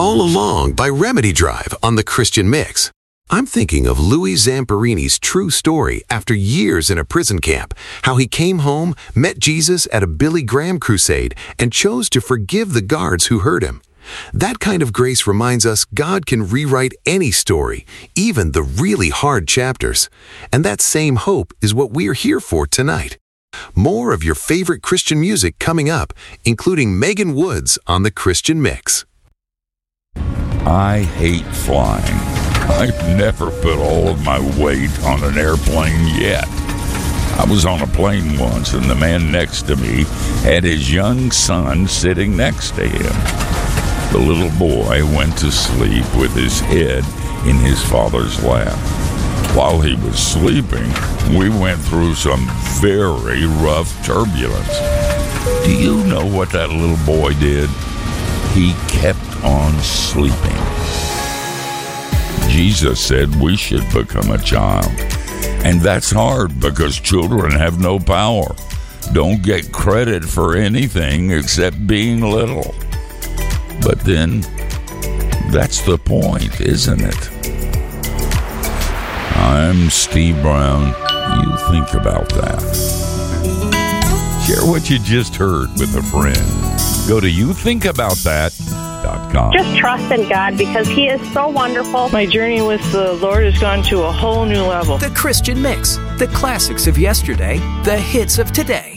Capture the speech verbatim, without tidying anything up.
All Along by Remedy Drive on the Christian Mix. I'm thinking of Louis Zamperini's true story after years in a prison camp, how he came home, met Jesus at a Billy Graham crusade, and chose to forgive the guards who hurt him. That kind of grace reminds us God can rewrite any story, even the really hard chapters. And that same hope is what we're here for tonight. More of your favorite Christian music coming up, including Megan Woods on the Christian Mix. I hate flying. I've never put all of my weight on an airplane yet. I was on a plane once, and the man next to me had his young son sitting next to him. The little boy went to sleep with his head in his father's lap. While he was sleeping, we went through some very rough turbulence. Do you know what that little boy did? He kept on sleeping. Jesus said we should become a child. And that's hard because children have no power. Don't get credit for anything except being little. But then, that's the point, isn't it? I'm Steve Brown. You think about that. Share what you just heard with a friend. Go to you think about that dot com. Just trust in God because He is so wonderful. My journey with the Lord has gone to a whole new level. The Christian Mix. The classics of yesterday, the hits of today.